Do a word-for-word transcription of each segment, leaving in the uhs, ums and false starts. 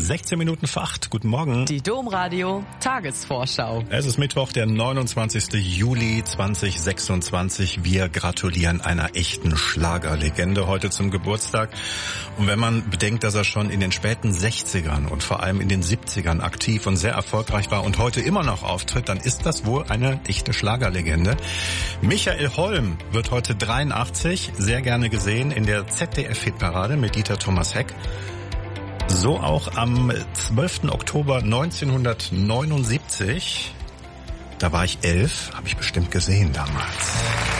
sechzehn Minuten vor acht. Guten Morgen. Die Domradio Tagesvorschau. Es ist Mittwoch, der neunundzwanzigsten Juli zweitausendsechsundzwanzig. Wir gratulieren einer echten Schlagerlegende heute zum Geburtstag. Und wenn man bedenkt, dass er schon in den späten sechzigern und vor allem in den siebzigern aktiv und sehr erfolgreich war und heute immer noch auftritt, dann ist das wohl eine echte Schlagerlegende. Michael Holm wird heute dreiundachtzig, sehr gerne gesehen in der Z D F-Hitparade mit Dieter Thomas Heck. So auch am zwölften Oktober neunzehnhundertneunundsiebzig. Da war ich elf, habe ich bestimmt gesehen damals.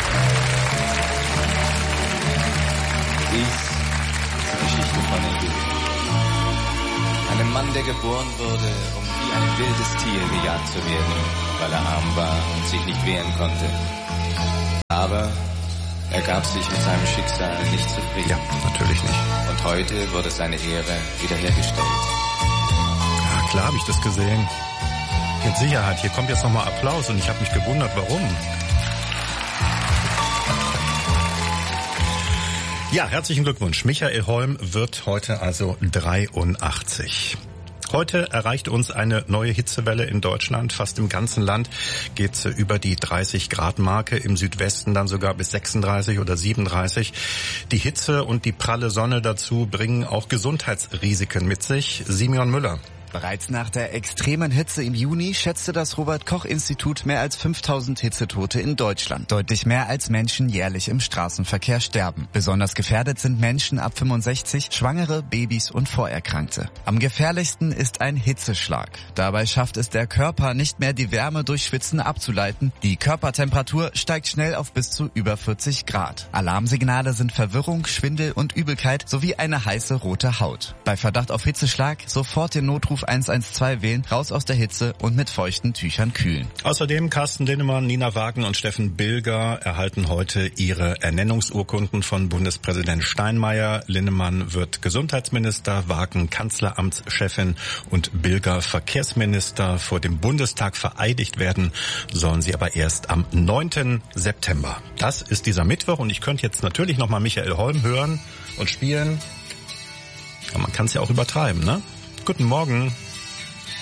Dies ist die Geschichte von Edu. Einem Mann, der geboren wurde, um wie ein wildes Tier gejagt zu werden, weil er arm war und sich nicht wehren konnte. Aber er gab sich mit seinem Schicksal nicht zufrieden. Ja, natürlich nicht. Und heute wurde seine Ehre wiederhergestellt. Ja, klar habe ich das gesehen. Mit Sicherheit. Hier kommt jetzt nochmal Applaus und ich habe mich gewundert, warum. Ja, herzlichen Glückwunsch. Michael Holm wird heute also dreiundachtzig. Heute erreicht uns eine neue Hitzewelle in Deutschland. Fast im ganzen Land geht's über die dreißig Grad Marke, im Südwesten dann sogar bis sechsunddreißig oder siebenunddreißig. Die Hitze und die pralle Sonne dazu bringen auch Gesundheitsrisiken mit sich. Simeon Müller. Bereits nach der extremen Hitze im Juni schätzte das Robert-Koch-Institut mehr als fünftausend Hitzetote in Deutschland. Deutlich mehr als Menschen jährlich im Straßenverkehr sterben. Besonders gefährdet sind Menschen ab fünfundsechzig, Schwangere, Babys und Vorerkrankte. Am gefährlichsten ist ein Hitzeschlag. Dabei schafft es der Körper nicht mehr, die Wärme durch Schwitzen abzuleiten. Die Körpertemperatur steigt schnell auf bis zu über vierzig Grad. Alarmsignale sind Verwirrung, Schwindel und Übelkeit sowie eine heiße rote Haut. Bei Verdacht auf Hitzeschlag sofort den Notruf eins eins zwei wählen, raus aus der Hitze und mit feuchten Tüchern kühlen. Außerdem Carsten Linnemann, Nina Wagen und Steffen Bilger erhalten heute ihre Ernennungsurkunden von Bundespräsident Steinmeier. Linnemann wird Gesundheitsminister, Wagen Kanzleramtschefin und Bilger Verkehrsminister. Vor dem Bundestag vereidigt werden sollen sie aber erst am neunten September. Das ist dieser Mittwoch und ich könnte jetzt natürlich nochmal Michael Holm hören und spielen. Aber man kann es ja auch übertreiben, ne? Guten Morgen.